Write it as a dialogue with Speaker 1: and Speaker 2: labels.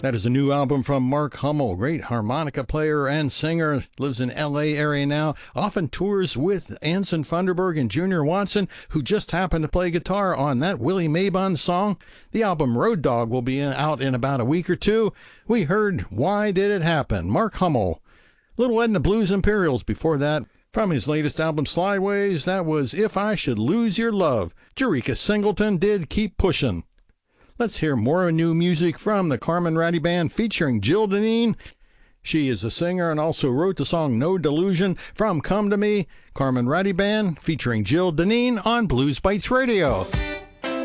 Speaker 1: That is a new album from Mark Hummel, great harmonica player and singer, lives in L.A. area now, often tours with Anson Funderburg and Junior Watson, who just happened to play guitar on that Willie Mabon song. The album Road Dog will be out in about a week or two. We heard Why Did It Happen? Mark Hummel. Little Ed and the Blues Imperials before that. From his latest album Slideways, that was If I Should Lose Your Love. Jericka Singleton did Keep Pushin'. Let's hear more new music from the Carmen Ratty Band featuring Jill Deneen. She is a singer and also wrote the song No Delusion from Come to Me. Carmen Ratty Band featuring Jill Deneen on Blues Bites Radio.